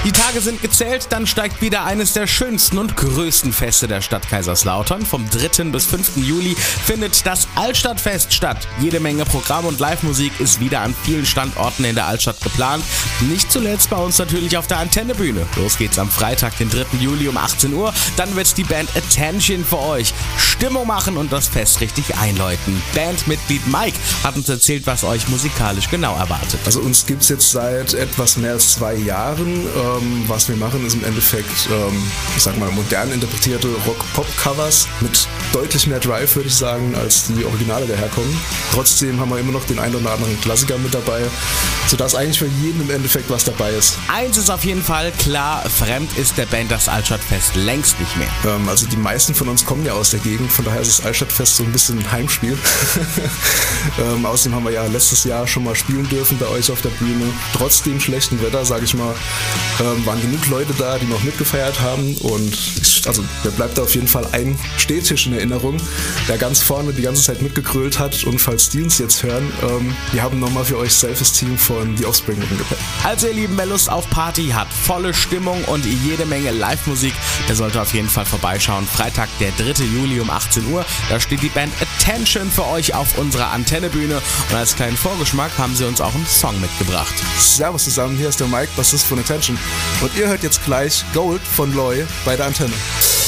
Die Tage sind gezählt, dann steigt wieder eines der schönsten und größten Feste der Stadt Kaiserslautern. Vom 3. bis 5. Juli findet das Altstadtfest statt. Jede Menge Programm und Live-Musik ist wieder an vielen Standorten in der Altstadt geplant. Nicht zuletzt bei uns natürlich auf der Antennebühne. Los geht's am Freitag, den 3. Juli um 18 Uhr. Dann wird die Band Attention für euch Stimmung machen und das Fest richtig einläuten. Bandmitglied Mike hat uns erzählt, was euch musikalisch genau erwartet. Also uns gibt's jetzt seit etwas mehr als 2 Jahren. Was wir machen, ist im Endeffekt, ich sag mal, modern interpretierte Rock-Pop-Covers mit deutlich mehr Drive, würde ich sagen, als die Originale daherkommen. Trotzdem haben wir immer noch den einen oder anderen Klassiker mit dabei, sodass eigentlich für jeden im Endeffekt was dabei ist. Eins ist auf jeden Fall klar, fremd ist der Band das Altstadtfest längst nicht mehr. Also die meisten von uns kommen ja aus der Gegend, von daher ist das Altstadtfest so ein bisschen ein Heimspiel. Außerdem haben wir ja letztes Jahr schon mal spielen dürfen bei euch auf der Bühne. Trotz dem schlechten Wetter, sage ich mal, waren genug Leute da, die noch mitgefeiert haben und mir bleibt da auf jeden Fall ein Stehtisch in Erinnerung, der ganz vorne die ganze Zeit mitgegrölt hat, und falls die uns jetzt hören, wir haben nochmal für euch Self-Esteem von The Offspring mitgebracht. Also ihr Lieben, wer Lust auf Party hat, volle Stimmung und jede Menge Live-Musik, der sollte auf jeden Fall vorbeischauen. Freitag, der 3. Juli um 18 Uhr, da steht die Band Attention für euch auf unserer Antennebühne und als kleinen Vorgeschmack haben sie uns auch einen Song mitgebracht. Servus zusammen, hier ist der Mike, Bassist von Attention, und ihr hört jetzt gleich Gold von Loy bei der Antenne.